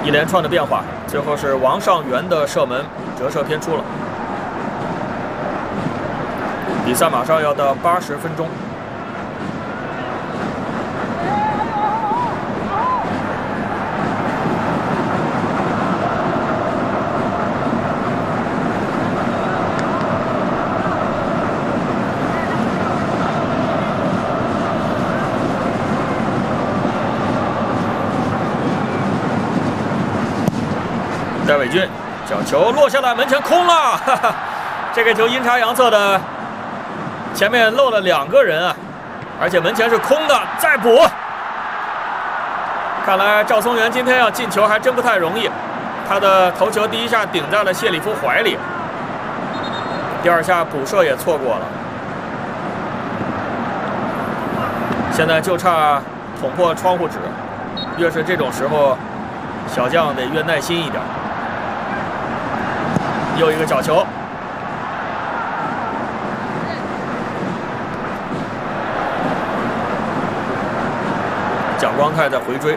一连串的变化，最后是王上元的射门折射偏出了。比赛马上要到80分钟。戴伟俊，角球落下来，门前空了，哈哈，这个球阴差阳错的，前面漏了2个人啊，而且门前是空的，再补。看来赵松元今天要进球还真不太容易，他的头球第一下顶在了谢里夫怀里，第2下补射也错过了，现在就差捅破窗户纸，越是这种时候，小将得越耐心一点。又一个角球，蒋光太在回追，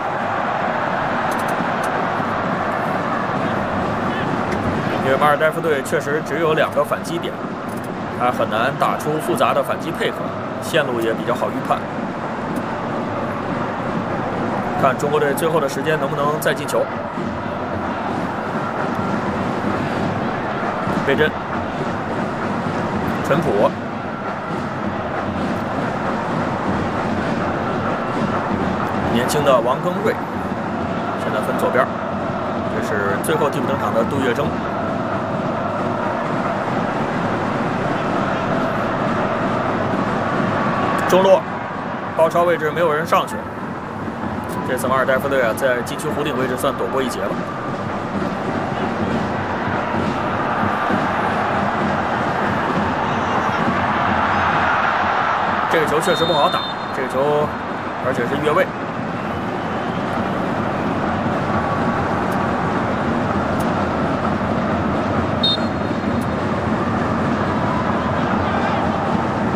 因为马尔代夫队确实只有2个反击点，他很难打出复杂的反击配合，线路也比较好预判。看中国队最后的时间能不能再进球。贝真、陈普、年轻的王庚瑞，现在分左边，这是最后替补登场的杜月笙。中路包抄位置没有人上去，这次马尔代夫队啊，在禁区弧顶位置算躲过一劫了。这个球确实不好打，这个球而且是越位。